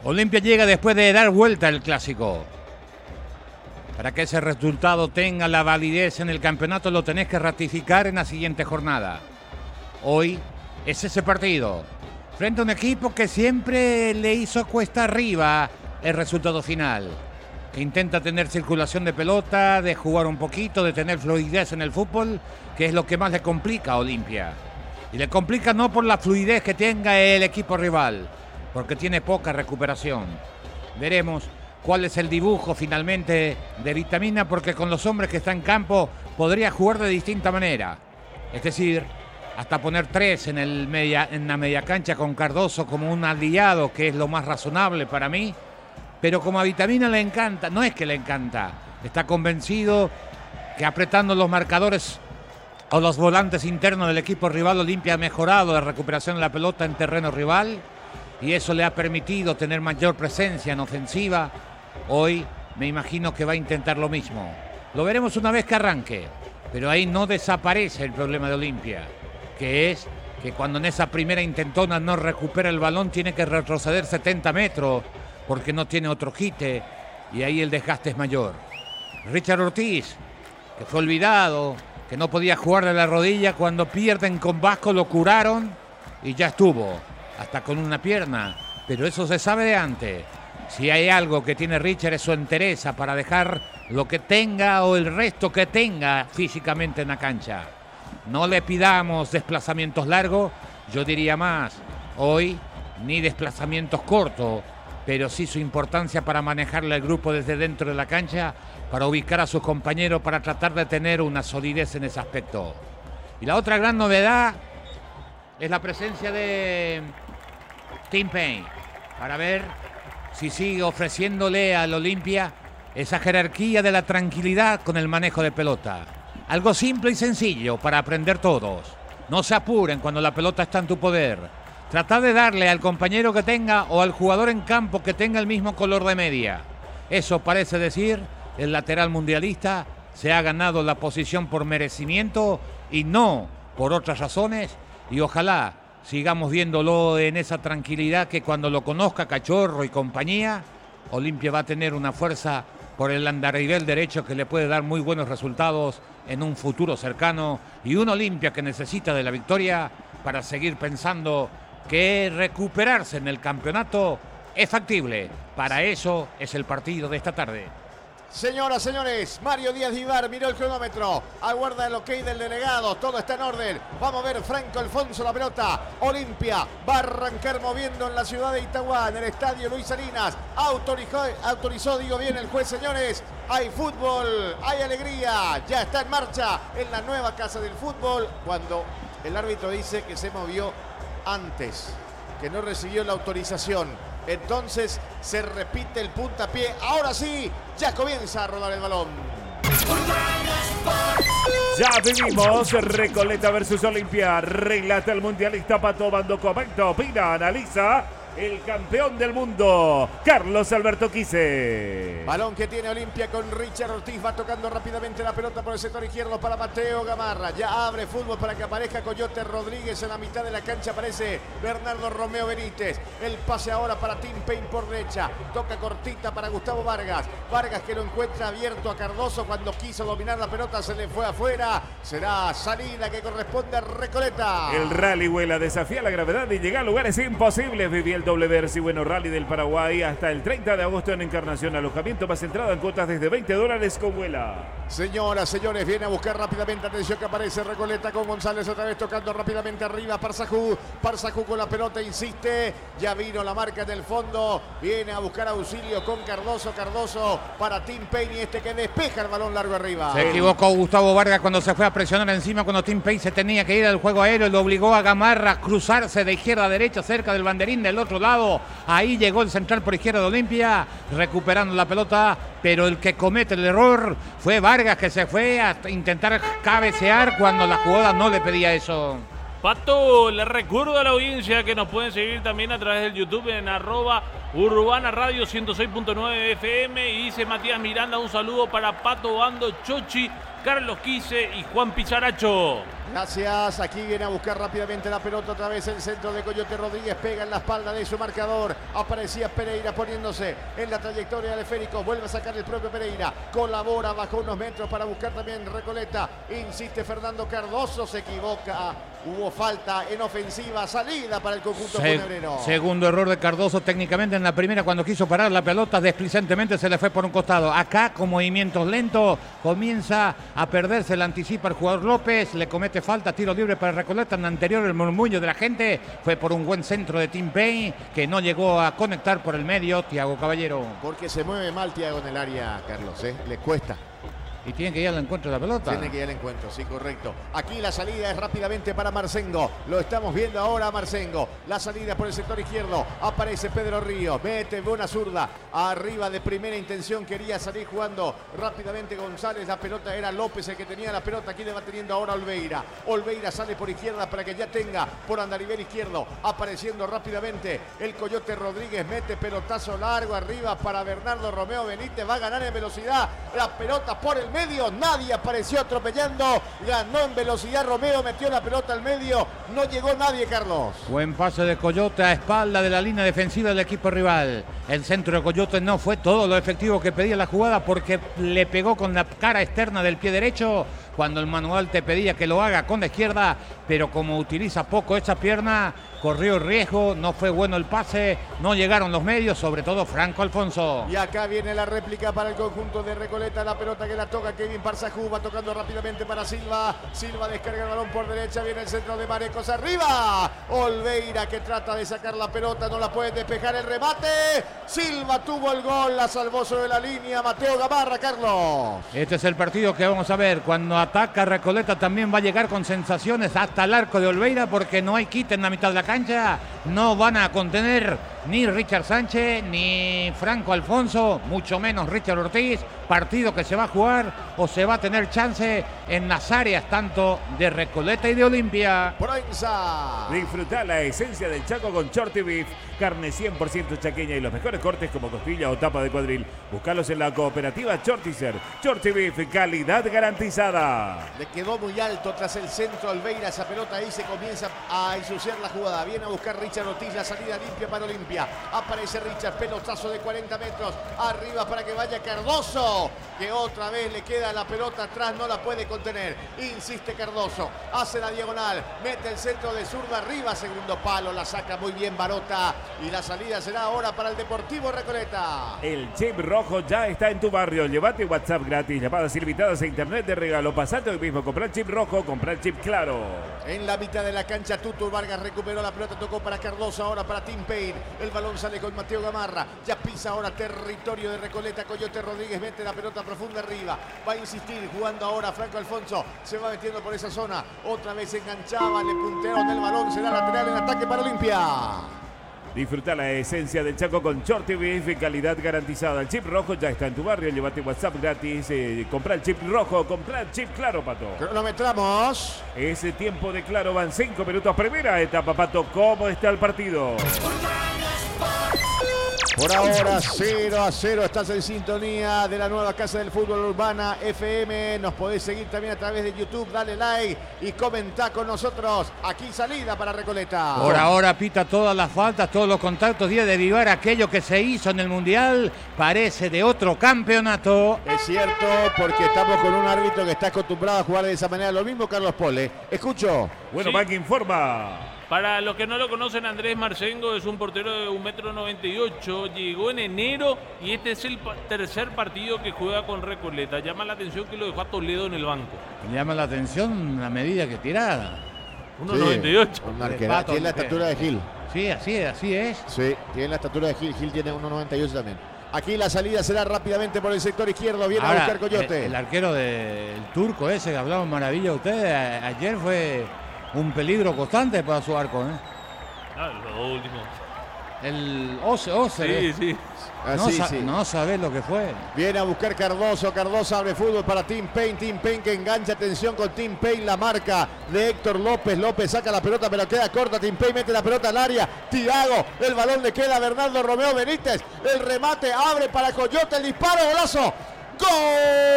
Olimpia llega después de dar vuelta el clásico. Para que ese resultado tenga la validez en el campeonato, lo tenés que ratificar en la siguiente jornada. Hoy es ese partido, frente a un equipo que siempre le hizo cuesta arriba el resultado final. Que intenta tener circulación de pelota, de jugar un poquito, de tener fluidez en el fútbol, que es lo que más le complica a Olimpia. Y le complica no por la fluidez que tenga el equipo rival, porque tiene poca recuperación. Veremos cuál es el dibujo finalmente de Vitamina, porque con los hombres que está en campo podría jugar de distinta manera. Es decir, hasta poner 3 en la media cancha con Cardoso como un aliado, que es lo más razonable para mí. Pero como a Vitamina le encanta, no es que le encanta, está convencido que apretando los marcadores o los volantes internos del equipo rival, Olimpia ha mejorado la recuperación de la pelota en terreno rival y eso le ha permitido tener mayor presencia en ofensiva. Hoy me imagino que va a intentar lo mismo. Lo veremos una vez que arranque, pero ahí no desaparece el problema de Olimpia, que es que cuando en esa primera intentona no recupera el balón, tiene que retroceder 70 metros porque no tiene otro quite y ahí el desgaste es mayor. Richard Ortiz, que fue olvidado, que no podía jugar de la rodilla, cuando pierden con Vasco lo curaron y ya estuvo, hasta con una pierna, pero eso se sabe de antes. Si hay algo que tiene Richard es su entereza para dejar lo que tenga o el resto que tenga físicamente en la cancha. No le pidamos desplazamientos largos, yo diría más, hoy ni desplazamientos cortos, pero sí su importancia para manejarle al grupo desde dentro de la cancha, para ubicar a sus compañeros, para tratar de tener una solidez en ese aspecto. Y la otra gran novedad es la presencia de Tim Payne, para ver si sigue ofreciéndole al Olimpia esa jerarquía de la tranquilidad con el manejo de pelota. Algo simple y sencillo para aprender todos. No se apuren cuando la pelota está en tu poder. Trata de darle al compañero que tenga o al jugador en campo que tenga el mismo color de media. Eso parece decir, el lateral mundialista se ha ganado la posición por merecimiento y no por otras razones. Y ojalá sigamos viéndolo en esa tranquilidad, que cuando lo conozca Cachorro y compañía, Olimpia va a tener una fuerza por el andarivel derecho que le puede dar muy buenos resultados en un futuro cercano, y un Olimpia que necesita de la victoria para seguir pensando que recuperarse en el campeonato es factible. Para eso es el partido de esta tarde. Señoras, señores, Mario Díaz Vivar miró el cronómetro, aguarda el ok del delegado, todo está en orden. Vamos a ver, Franco Alfonso la pelota. Olimpia va a arrancar moviendo en la ciudad de Itagua, en el estadio Luis Salinas. Autorizó, digo bien, el juez, señores. Hay fútbol, hay alegría, ya está en marcha en la nueva casa del fútbol, cuando el árbitro dice que se movió antes, que no recibió la autorización. Entonces se repite el puntapié. Ahora sí, ya comienza a rodar el balón. Ya vivimos Recoleta versus Olimpia. Relata el mundialista Pato Bando, comenta, opina, analiza el campeón del mundo, Carlos Alberto Quise. Balón que tiene Olimpia con Richard Ortiz. Va tocando rápidamente la pelota por el sector izquierdo para Mateo Gamarra. Ya abre fútbol para que aparezca Coyote Rodríguez en la mitad de la cancha. Aparece Bernardo Romeo Benítez. El pase ahora para Tim Payne por derecha. Toca cortita para Gustavo Vargas. Vargas que lo encuentra abierto a Cardoso. Cuando quiso dominar la pelota se le fue afuera. Será salida que corresponde a Recoleta. El rally vuela, desafía la gravedad y llega a lugares imposibles. Vivía el doble Versi Bueno Rally del Paraguay hasta el 30 de agosto en Encarnación. Alojamiento más entrada en cuotas desde $20 con vuela. Señoras, señores, viene a buscar rápidamente. Atención que aparece Recoleta con González otra vez tocando rápidamente arriba. Parzajú con la pelota, insiste. Ya vino la marca del fondo. Viene a buscar auxilio con Cardoso. Cardoso para Tim Payne, y este que despeja el balón largo arriba. Se equivocó Gustavo Vargas cuando se fue a presionar encima, cuando Tim Payne se tenía que ir al juego aéreo. Lo obligó a Gamarra a cruzarse de izquierda a derecha cerca del banderín del otro lado. Ahí llegó el central por izquierda de Olimpia, recuperando la pelota, pero el que comete el error fue Vargas, que se fue a intentar cabecear cuando la jugada no le pedía eso. Pato, le recuerdo a la audiencia que nos pueden seguir también a través del YouTube en @Urbana Radio 106.9 FM. Y dice Matías Miranda, un saludo para Pato Bando, Chochi Carlos Quise y Juan Picharacho. Gracias, aquí viene a buscar rápidamente la pelota otra vez el centro de Coyote Rodríguez, pega en la espalda de su marcador, aparecía Pereira poniéndose en la trayectoria del esférico, vuelve a sacar el propio Pereira, colabora, bajó unos metros para buscar también Recoleta, insiste Fernando Cardoso, se equivoca, hubo falta en ofensiva, salida para el conjunto funebrero. Segundo error de Cardoso técnicamente en la primera cuando quiso parar la pelota, desplicentemente se le fue por un costado, acá con movimientos lentos, comienza a perderse, la anticipa el jugador López, le comete falta, tiro libre para Recoleta. En la anterior el murmullo de la gente fue por un buen centro de Tim Payne que no llegó a conectar por el medio Thiago Caballero. Porque se mueve mal Thiago en el área, Carlos, le cuesta. Y tiene que ir al encuentro de la pelota. Tiene que ir al encuentro, sí, correcto. Aquí la salida es rápidamente para Marcengo. Lo estamos viendo ahora a Marcengo. La salida por el sector izquierdo. Aparece Pedro Ríos. Mete buena zurda. Arriba de primera intención. Quería salir jugando rápidamente González. La pelota era López el que tenía la pelota. Aquí le va teniendo ahora Olveira. Olveira sale por izquierda para que ya tenga por andarivel izquierdo. Apareciendo rápidamente el Coyote Rodríguez. Mete pelotazo largo arriba para Bernardo Romeo Benítez. Va a ganar en velocidad. La pelota por el medio, nadie apareció atropellando, ganó en velocidad Romeo, metió la pelota al medio, no llegó nadie, Carlos. Buen pase de Coyote a espalda de la línea defensiva del equipo rival. El centro de Coyote no fue todo lo efectivo que pedía la jugada porque le pegó con la cara externa del pie derecho cuando el manual te pedía que lo haga con la izquierda, pero como utiliza poco esa pierna, corrió riesgo, no fue bueno el pase, no llegaron los medios, sobre todo Franco Alfonso. Y acá viene la réplica para el conjunto de Recoleta, la pelota que la toca Kevin Parsajú, va tocando rápidamente para Silva, Silva descarga el balón por derecha, viene el centro de Marecos arriba, Olveira que trata de sacar la pelota, no la puede despejar el remate, Silva tuvo el gol, la salvó sobre la línea, Mateo Gamarra, Carlos. Este es el partido que vamos a ver, cuando ataca Recoleta también va a llegar con sensaciones hasta el arco de Olveira porque no hay quite en la mitad de la cancha, no van a contener ni Richard Sánchez ni Franco Alfonso, mucho menos Richard Ortiz, partido que se va a jugar o se va a tener chance en las áreas tanto de Recoleta y de Olimpia. Proenza. Disfruta la esencia del Chaco con Shorty Beef, carne 100% chaqueña y los mejores cortes como costilla o tapa de cuadril. Búscalos en la cooperativa Shortizer. Shorty Beef, calidad garantizada. Le quedó muy alto tras el centro Olveira, esa pelota ahí se comienza a ensuciar la jugada. Viene a buscar Richard Ortiz, la salida limpia para Olimpia. Aparece Richard, pelotazo de 40 metros, arriba para que vaya Cardoso, que otra vez le queda la pelota atrás, no la puede contener. Insiste Cardoso, hace la diagonal, mete el centro de zurda arriba, segundo palo, la saca muy bien Barota y la salida será ahora para el Deportivo Recoleta. El chip rojo ya está en tu barrio. Llévate WhatsApp gratis, llamadas ilimitadas e internet de regalo. Pasate hoy mismo, comprar chip rojo, comprar chip claro. En la mitad de la cancha, Tutur Vargas recuperó la pelota, tocó para Cardoso, ahora para Tim Payne. El balón sale con Mateo Gamarra, ya pisa ahora territorio de Recoleta. Coyote Rodríguez mete la pelota profunda arriba, va a insistir jugando ahora Franco Alfonso, se va metiendo por esa zona, otra vez enganchaba, le puntearon el balón, será lateral en ataque para Olimpia. Disfruta la esencia del Chaco con Shorty Beef, calidad garantizada. El chip rojo ya está en tu barrio. Llévate WhatsApp gratis. Compra el chip rojo, compra el chip claro, Pato. Cronometramos. Ese tiempo de claro van 5 minutos. Primera etapa, Pato. ¿Cómo está el partido? Por ahora 0-0, estás en sintonía de la nueva Casa del Fútbol Urbana FM. Nos podés seguir también a través de YouTube, dale like y comenta con nosotros. Aquí salida para Recoleta. Por ahora pita todas las faltas, todos los contactos, día de derivar aquello que se hizo en el Mundial, parece de otro campeonato. Es cierto, porque estamos con un árbitro que está acostumbrado a jugar de esa manera. Lo mismo Carlos Pole. Escucho. Bueno, Sí. Bank informa. Para los que no lo conocen, Andrés Marcengo es un portero de 1,98 m. Llegó en enero y este es el tercer partido que juega con Recoleta. Llama la atención que lo dejó a Toledo en el banco. Me llama la atención la medida que tirada. 1,98. Un arquerazo. Tiene la estatura de Gil. Sí, así es. Sí, tiene la estatura de Gil. Gil tiene 1,98 también. Aquí la salida será rápidamente por el sector izquierdo. Viene Ahora, a buscar Coyote. El arquero del turco ese que hablaba maravilla de ustedes, ayer fue un peligro constante para su arco, ¿eh? Los dos últimos. El Ose. Sí. No sabés lo que fue. Viene a buscar Cardoso. Cardoso abre fútbol para Tim Payne. Tim Payne que engancha, atención con Tim Payne. La marca de Héctor López. López saca la pelota, pero queda corta. Tim Payne mete la pelota al área. Thiago, el balón le queda a Bernardo Romeo Benítez. El remate abre para Coyote. El disparo, golazo. ¡Gol!